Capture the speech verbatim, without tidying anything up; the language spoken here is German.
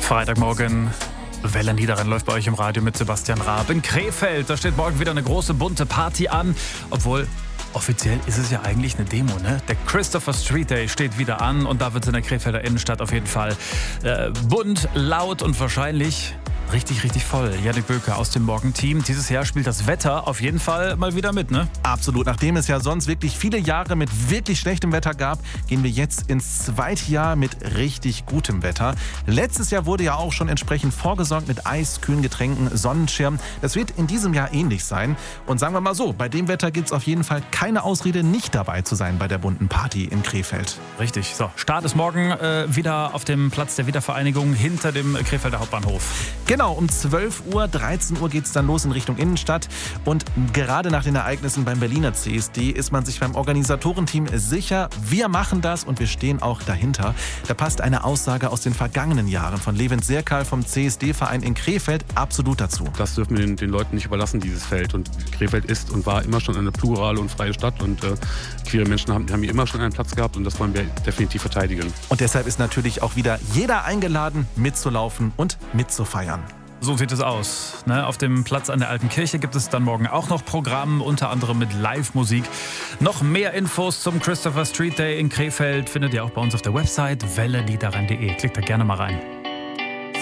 Freitagmorgen. Welle Niederrhein läuft bei euch im Radio mit Sebastian Raab. In Krefeld, da steht morgen wieder eine große bunte Party an. Obwohl, offiziell ist es ja eigentlich eine Demo, ne? Der Christopher Street Day steht wieder an und da wird es in der Krefelder Innenstadt auf jeden Fall äh, bunt, laut und wahrscheinlich richtig, richtig voll. Jannik Böke aus dem Morgenteam. Dieses Jahr spielt das Wetter auf jeden Fall mal wieder mit, ne? Absolut. Nachdem es ja sonst wirklich viele Jahre mit wirklich schlechtem Wetter gab, gehen wir jetzt ins zweite Jahr mit richtig gutem Wetter. Letztes Jahr wurde ja auch schon entsprechend vorgesorgt mit Eis, kühlen Getränken, Sonnenschirm. Das wird in diesem Jahr ähnlich sein. Und sagen wir mal so, bei dem Wetter gibt es auf jeden Fall keine Ausrede, nicht dabei zu sein bei der bunten Party in Krefeld. Richtig. So, Start ist morgen äh, wieder auf dem Platz der Wiedervereinigung hinter dem Krefelder Hauptbahnhof. Genau, um zwölf Uhr, dreizehn Uhr geht es dann los in Richtung Innenstadt. Und gerade nach den Ereignissen beim Berliner C S D ist man sich beim Organisatorenteam sicher, wir machen das und wir stehen auch dahinter. Da passt eine Aussage aus den vergangenen Jahren von Levent Serkal vom C S D-Verein in Krefeld absolut dazu. Das dürfen wir den, den Leuten nicht überlassen, dieses Feld. Und Krefeld ist und war immer schon eine plurale und freie Stadt. Und äh, queere Menschen haben, haben hier immer schon einen Platz gehabt und das wollen wir definitiv verteidigen. Und deshalb ist natürlich auch wieder jeder eingeladen, mitzulaufen und mitzufeiern. So sieht es aus. Ne? Auf dem Platz an der Alten Kirche gibt es dann morgen auch noch Programm, unter anderem mit Live-Musik. Noch mehr Infos zum Christopher Street Day in Krefeld findet ihr auch bei uns auf der Website welle niederrhein punkt de. Klickt da gerne mal rein.